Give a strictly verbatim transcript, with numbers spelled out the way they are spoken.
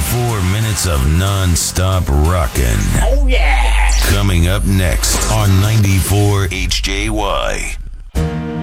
twenty-four minutes of non-stop rockin'. Oh, yeah. Coming up next on ninety-four H J Y.